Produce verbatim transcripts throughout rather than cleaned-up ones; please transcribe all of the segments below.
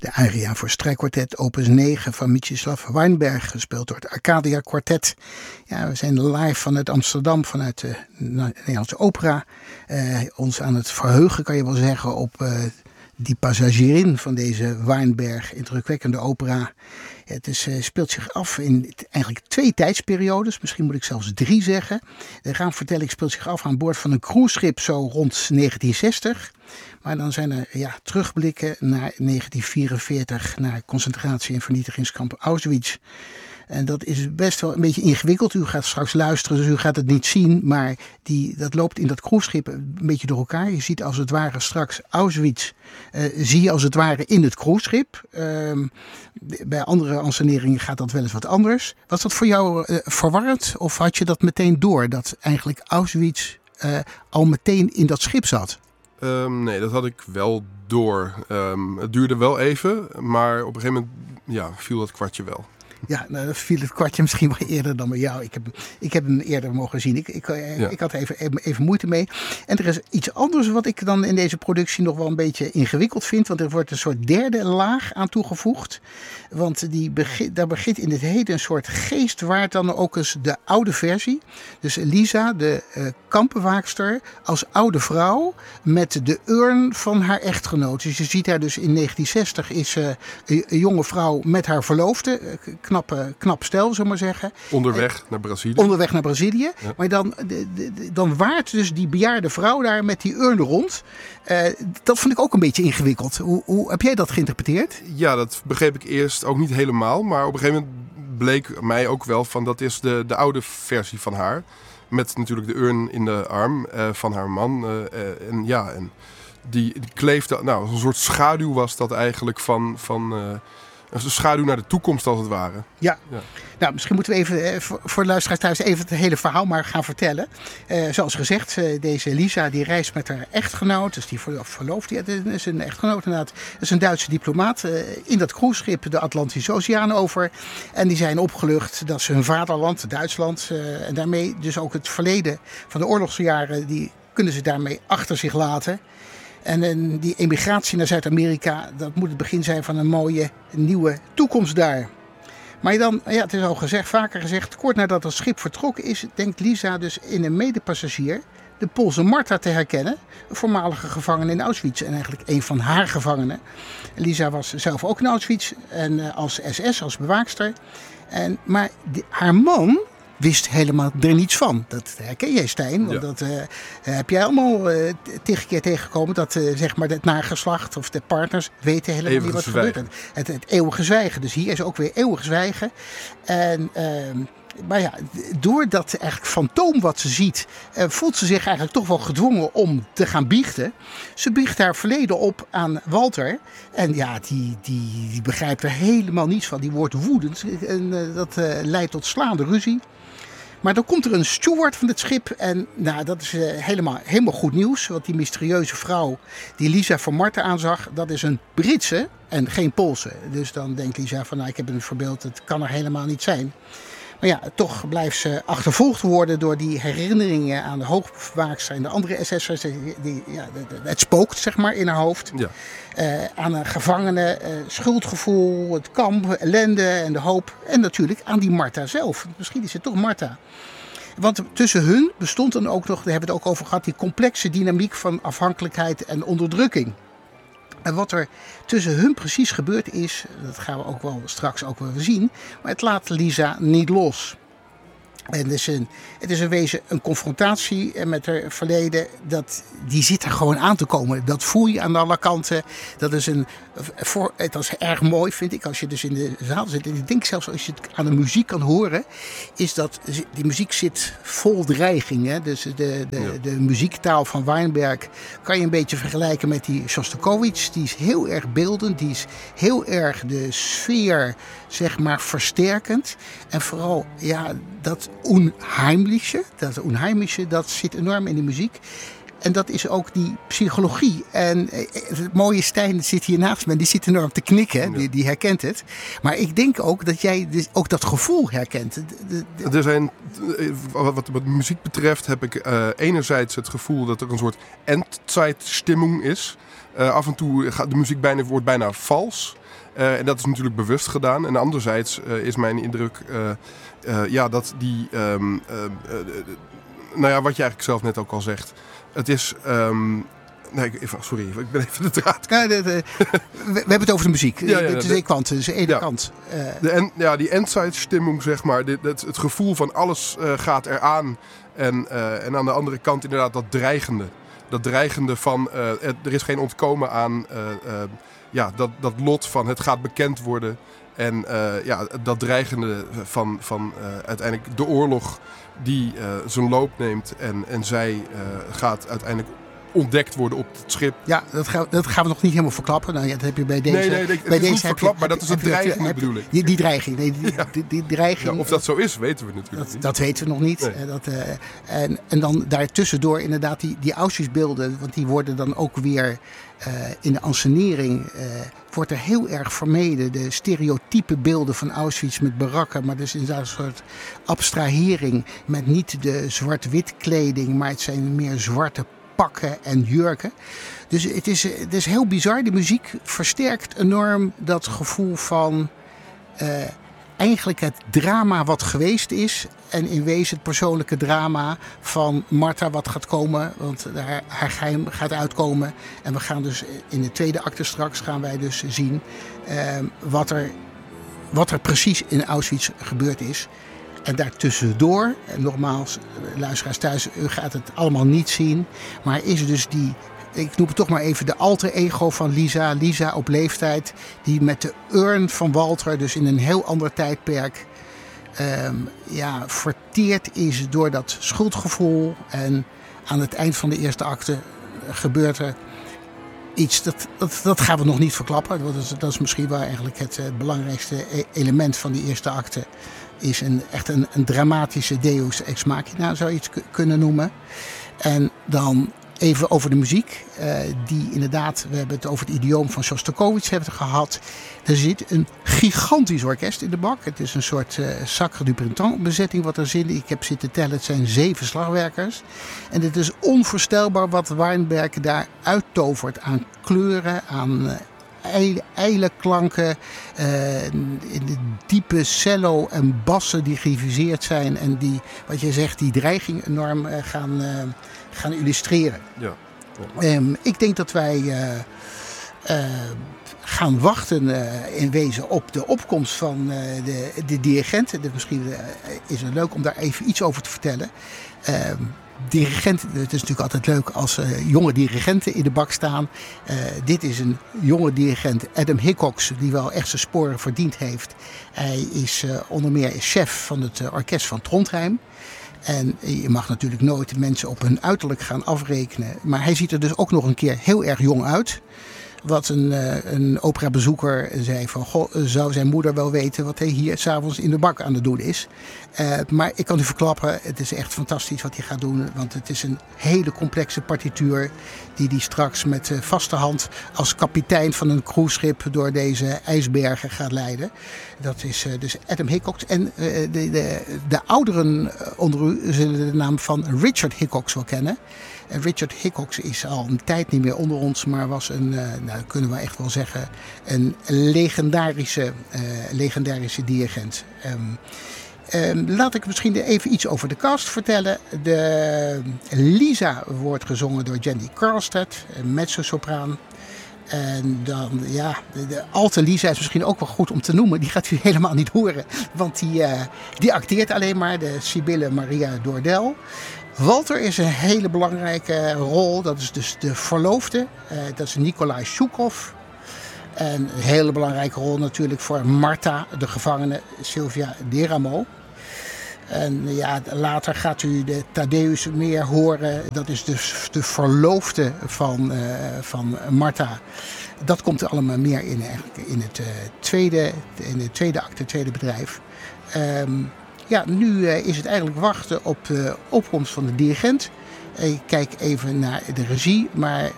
De aria voor strijkkwartet opus negen van Mstislav Weinberg, gespeeld door het Arcadia Quartet. Ja, we zijn live vanuit Amsterdam, vanuit de Nederlandse Opera. Uh, ons aan het verheugen, kan je wel zeggen, op uh, die passagierin van deze Weinberg, indrukwekkende opera. Het is, uh, speelt zich af in eigenlijk twee tijdsperiodes, misschien moet ik zelfs drie zeggen. De raamvertelling speelt zich af aan boord van een cruiseschip zo rond negentien zestig. Maar dan zijn er ja, terugblikken naar negentien vierenveertig, naar concentratie- en vernietigingskamp Auschwitz. En dat is best wel een beetje ingewikkeld. U gaat straks luisteren, dus u gaat het niet zien. Maar die, dat loopt in dat cruiseschip een beetje door elkaar. Je ziet als het ware straks Auschwitz. Uh, zie je als het ware in het cruiseschip. Uh, bij andere anseneringen gaat dat wel eens wat anders. Was dat voor jou uh, verwarrend? Of had je dat meteen door? Dat eigenlijk Auschwitz uh, al meteen in dat schip zat? Um, nee, dat had ik wel door. Um, het duurde wel even. Maar op een gegeven moment ja, viel dat kwartje wel. Ja, nou, dat viel het kwartje misschien wel eerder dan bij jou. Ik heb, ik heb hem eerder mogen zien. Ik, ik, ja. ik had er even, even, even moeite mee. En er is iets anders wat ik dan in deze productie nog wel een beetje ingewikkeld vind. Want er wordt een soort derde laag aan toegevoegd. Want die begint, daar begint in het heden een soort geestwaard dan ook eens de oude versie. Dus Lisa, de uh, kampbewaakster, als oude vrouw met de urn van haar echtgenoot. Dus je ziet haar dus in negentien zestig is uh, een, een jonge vrouw met haar verloofde. Uh, Knap, knap stel, zullen we maar zeggen. Onderweg naar Brazilië. Onderweg naar Brazilië. Ja. Maar dan, de, de, dan waart dus die bejaarde vrouw daar met die urn rond. Uh, dat vond ik ook een beetje ingewikkeld. Hoe, hoe heb jij dat geïnterpreteerd? Ja, dat begreep ik eerst ook niet helemaal. Maar op een gegeven moment bleek mij ook wel van dat is de, de oude versie van haar. Met natuurlijk de urn in de arm uh, van haar man. Uh, uh, en ja, en die, die kleefde, nou, een soort schaduw was dat eigenlijk van... van uh, een schaduw naar de toekomst als het ware. Ja, ja. Nou misschien moeten we even voor de luisteraars thuis even het hele verhaal maar gaan vertellen. Uh, zoals gezegd, uh, deze Lisa die reist met haar echtgenoot, dus die verloofd, ja, dat is een echtgenoot inderdaad. Dat is een Duitse diplomaat uh, in dat cruiseschip de Atlantische Oceaan over. En die zijn opgelucht dat ze hun vaderland, Duitsland, uh, en daarmee dus ook het verleden van de oorlogsjaren, die kunnen ze daarmee achter zich laten. En, en die emigratie naar Zuid-Amerika, dat moet het begin zijn van een mooie nieuwe toekomst daar. Maar dan, ja, het is al gezegd, vaker gezegd, kort nadat het schip vertrokken is, denkt Lisa dus in een medepassagier de Poolse Marta te herkennen. Een voormalige gevangene in Auschwitz en eigenlijk een van haar gevangenen. Lisa was zelf ook in Auschwitz en uh, als S S, als bewaakster. En, maar die, haar man wist helemaal er niets van. Dat herken jij, Stijn. Want ja. dat uh, heb jij allemaal uh, tegen keer tegengekomen. Dat uh, zeg maar het nageslacht of de partners weten helemaal eeuwige niet wat zwijgen. gebeurt. Het, het eeuwige zwijgen. Dus hier is ook weer eeuwig zwijgen. En... Uh, Maar ja, door dat eigenlijk fantoom wat ze ziet, uh, voelt ze zich eigenlijk toch wel gedwongen om te gaan biechten. Ze biecht haar verleden op aan Walter. En ja, die, die, die begrijpt er helemaal niets van. Die wordt woedend. En uh, dat uh, leidt tot slaande ruzie. Maar dan komt er een steward van het schip. En nou, dat is uh, helemaal, helemaal goed nieuws. Want die mysterieuze vrouw die Lisa van Marta aanzag, dat is een Britse en geen Poolse. Dus dan denkt Lisa van, nou, ik heb een verbeeld, het kan er helemaal niet zijn. Maar ja, toch blijft ze achtervolgd worden door die herinneringen aan de hoogbewaakster en de andere S S'ers. Die, die, ja, het spookt, zeg maar, in haar hoofd. Ja. Uh, aan een gevangene, uh, schuldgevoel, het kamp, ellende en de hoop. En natuurlijk aan die Marta zelf. Misschien is het toch Marta. Want tussen hun bestond dan ook nog, daar hebben we het ook over gehad, die complexe dynamiek van afhankelijkheid en onderdrukking. En wat er tussen hun precies gebeurd is, dat gaan we ook wel straks ook wel zien. Maar het laat Lisa niet los. En het is een, het is in wezen een confrontatie met haar verleden. Dat, die zit er gewoon aan te komen. Dat voel je aan alle kanten. Dat is een, voor, het is erg mooi, vind ik, als je dus in de zaal zit. En ik denk zelfs als je het aan de muziek kan horen, is dat die muziek zit vol dreiging. Hè? Dus de, de, ja. de muziektaal van Weinberg kan je een beetje vergelijken met die Shostakovich. Die is heel erg beeldend. Die is heel erg de sfeer, zeg maar, versterkend. En vooral, ja, dat Unheimliche, dat Unheimliche, dat zit enorm in de muziek. En dat is ook die psychologie. En het mooie Stijn zit hier naast me, die zit enorm te knikken, ja. die, die herkent het. Maar ik denk ook dat jij dus ook dat gevoel herkent. De, de, de... Er zijn, wat, wat muziek betreft heb ik uh, enerzijds het gevoel dat er een soort endzeitstimmung is. Uh, af en toe gaat de muziek bijna, wordt bijna vals. Uh, en dat is natuurlijk bewust gedaan. En anderzijds uh, is mijn indruk uh, uh, ja, dat die... Um, uh, uh, uh, nou ja, wat je eigenlijk zelf net ook al zegt. Het is... Um, nee, even, sorry, ik ben even de draad. Ja, de, de, we, we hebben het over de muziek. Ja, ja, het is één kant, het is één ja, kant. Uh, de en, ja, die endzijdsstimmung, zeg maar. Dit, het, het gevoel van alles uh, gaat eraan. En, uh, en aan de andere kant inderdaad dat dreigende. Dat dreigende van, uh, er is geen ontkomen aan... Uh, uh, Ja, dat, dat lot van het gaat bekend worden. En uh, ja, dat dreigende van, van uh, uiteindelijk de oorlog die uh, zijn loop neemt. En, en zij uh, gaat uiteindelijk ontdekt worden op het schip. Ja, dat gaan, dat gaan we nog niet helemaal verklappen. Nou ja, dat heb je bij deze. Nee, nee, nee bij het is niet verklapt, maar dat is een dreigende bedoeling. Die, die dreiging. Nee, die, ja. die, die dreiging. Ja, of dat zo is, weten we natuurlijk dat, niet. Dat weten we nog niet. Nee. Dat, uh, en, en dan daartussendoor inderdaad die, die Auschwitz-beelden. Want die worden dan ook weer uh, in de ansenering... Uh, wordt er heel erg vermeden. De stereotype beelden van Auschwitz met barakken. Maar dus inderdaad een soort abstrahering met niet de zwart-wit kleding. Maar het zijn meer zwarte pakken en jurken. Dus het is, het is heel bizar. De muziek versterkt enorm dat gevoel van... Uh, eigenlijk het drama wat geweest is. En in wezen het persoonlijke drama van Martha wat gaat komen. Want haar, haar geheim gaat uitkomen. En we gaan dus in de tweede acte straks gaan wij dus zien uh, wat, er, wat er precies in Auschwitz gebeurd is. En daartussendoor, en nogmaals, luisteraars thuis, u gaat het allemaal niet zien. Maar is dus die, ik noem het toch maar even de alter ego van Lisa. Lisa op leeftijd, die met de urn van Walter, dus in een heel ander tijdperk, um, ja, verteerd is door dat schuldgevoel. En aan het eind van de eerste acte gebeurt er iets, dat, dat, dat gaan we nog niet verklappen. Dat is, dat is misschien wel eigenlijk het, het belangrijkste element van die eerste acte. Is een, echt een, een dramatische deus ex machina, zou je het k- kunnen noemen. En dan even over de muziek. Uh, die inderdaad, we hebben het over het idioom van Shostakovich hebben gehad. Er zit een gigantisch orkest in de bak. Het is een soort uh, Sacre du Printemps bezetting wat er zit. Ik heb zitten tellen, het zijn zeven slagwerkers. En het is onvoorstelbaar wat Weinberg daar uittovert aan kleuren, aan... Uh, ijle klanken, uh, in de diepe cello en bassen die geviseerd zijn en die, wat je zegt, die dreiging enorm uh, gaan, uh, gaan illustreren. Ja. Ja. Um, ik denk dat wij uh, uh, gaan wachten uh, in wezen op de opkomst van uh, de, de dirigent. Dus misschien uh, is het leuk om daar even iets over te vertellen. Um, Dirigenten, het is natuurlijk altijd leuk als uh, jonge dirigenten in de bak staan. Uh, dit is een jonge dirigent, Adam Hickox, die wel echt zijn sporen verdiend heeft. Hij is uh, onder meer chef van het uh, orkest van Trondheim. En je mag natuurlijk nooit mensen op hun uiterlijk gaan afrekenen. Maar hij ziet er dus ook nog een keer heel erg jong uit. Wat een, uh, een operabezoeker zei van, goh, zou zijn moeder wel weten wat hij hier s'avonds in de bak aan het doen is. Uh, maar ik kan u verklappen, het is echt fantastisch wat hij gaat doen. Want het is een hele complexe partituur die hij straks met uh, vaste hand als kapitein van een cruiseschip door deze ijsbergen gaat leiden. Dat is uh, dus Adam Hickox. En uh, de, de, de ouderen onder u zullen de naam van Richard Hickox wel kennen. En Richard Hickox is al een tijd niet meer onder ons, maar was een, uh, nou kunnen we echt wel zeggen, een legendarische, uh, legendarische dirigent. Um, um, laat ik misschien even iets over de cast vertellen. De Lisa wordt gezongen door Jenny Karlstedt, een mezzosopraan. En dan, ja, de, de alte Lisa is misschien ook wel goed om te noemen. Die gaat u helemaal niet horen, want die, uh, die acteert alleen maar, de Sibylle Maria Dordel. Walter is een hele belangrijke rol. Dat is dus de verloofde. Uh, dat is Nikolai Shukov. En een hele belangrijke rol natuurlijk voor Martha, de gevangene Sylvia Deramo. En ja, later gaat u de Thaddeus meer horen. Dat is dus de verloofde van, uh, van Martha. Dat komt er allemaal meer in, in het uh, tweede, in de tweede acte, tweede bedrijf. Um, Ja, nu uh, is het eigenlijk wachten op de opkomst van de dirigent. Ik kijk even naar de regie, maar...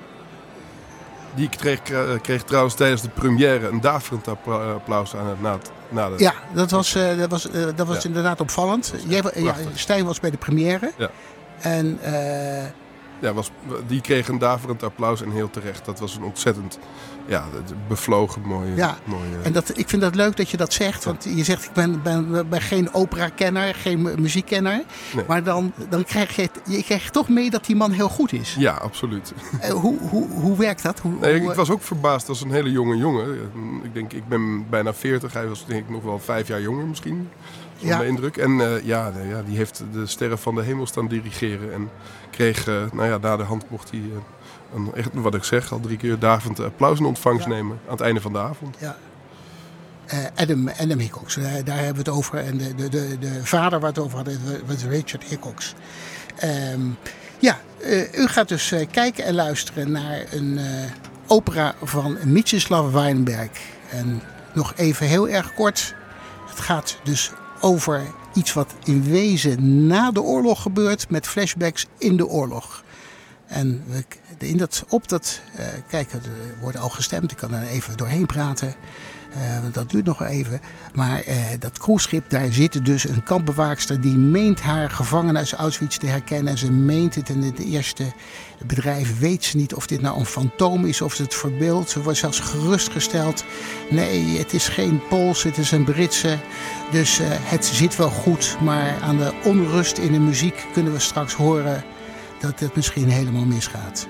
Die kreeg, kreeg trouwens tijdens de première een daverend applaus aan het, na, het, na de... Ja, dat was, uh, dat was, uh, dat was ja. inderdaad opvallend. Jij, ja, Stijn was bij de première. Ja. En uh, ja, was, die kreeg een daverend applaus en heel terecht. Dat was een ontzettend ja, bevlogen mooie... Ja, mooie... en dat, ik vind dat leuk dat je dat zegt. Want je zegt, ik ben, ben, ben geen opera-kenner, geen muziekkenner. Nee. Maar dan, dan krijg je, je krijgt toch mee dat die man heel goed is. Ja, absoluut. Uh, hoe, hoe, hoe werkt dat? Hoe, nee, hoe, ik was ook verbaasd als een hele jonge jongen. Ik denk, ik ben bijna veertig. Hij was denk ik nog wel vijf jaar jonger misschien. Ja. Mijn indruk. En uh, ja, de, ja, die heeft de sterren van de hemel staan dirigeren. En kreeg, uh, nou ja, na de hand mocht hij, uh, een, echt, wat ik zeg, al drie keer daverend applaus in ontvangst ja. nemen. Aan het einde van de avond. Ja. Uh, Adam, Adam Hickox, uh, daar hebben we het over. En de, de, de, de vader waar we het over hadden, was Richard Hickox. Um, ja, uh, u gaat dus uh, kijken en luisteren naar een uh, opera van Mieczyslaw Weinberg. En nog even heel erg kort. Het gaat dus over iets wat in wezen na de oorlog gebeurt met flashbacks in de oorlog. En we, in dat, op dat, uh, kijk, er wordt al gestemd, ik kan er even doorheen praten. Uh, want dat duurt nog even. Maar uh, dat cruiseschip, daar zit dus een kampbewaakster die meent haar gevangenen uit Auschwitz te herkennen. En ze meent het. En het eerste bedrijf weet ze niet of dit nou een fantoom is of het verbeeld. Ze wordt zelfs gerustgesteld. Nee, het is geen Pools, het is een Britse. Dus uh, het zit wel goed. Maar aan de onrust in de muziek kunnen we straks horen dat het misschien helemaal misgaat.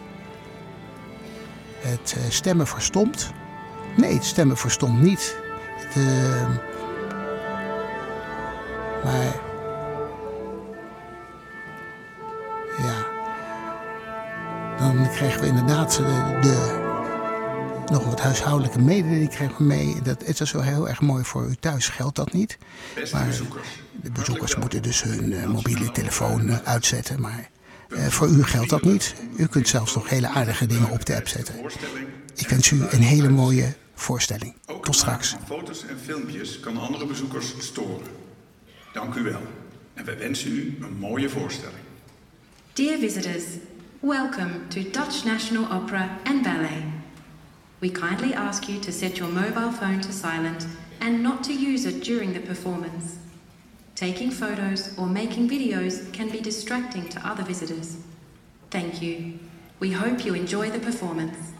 Het uh, stemmen verstomt. Nee, het stemmen verstomt niet. Het, uh, maar... Ja... Dan krijgen we inderdaad de... de nog wat huishoudelijke mededeling krijgen we mee. Dat is dus wel heel erg mooi voor u thuis. Geldt dat niet. Maar de bezoekers moeten dus hun uh, mobiele telefoon uh, uitzetten. Maar uh, voor u geldt dat niet. U kunt zelfs nog hele aardige dingen op de app zetten. Ik wens u een hele mooie voorstelling. Tot straks. Foto's en filmpjes kan andere bezoekers storen. Dank u wel. En wij wensen u een mooie voorstelling. Dear visitors, welcome to Dutch National Opera and Ballet. We kindly ask you to set your mobile phone to silent and not to use it during the performance. Taking photos or making videos can be distracting to other visitors. Thank you. We hope you enjoy the performance.